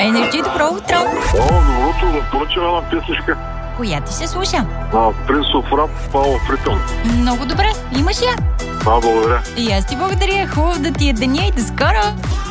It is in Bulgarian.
Енерджи, добро утро! Добро утро, да поръчам една песничка. Коя ти се слуша? Принц оф Рап, Пауло Фритън. Много добре, имаш я? Благодаря. И аз ти благодаря, хубаво да ти е деня и до скоро!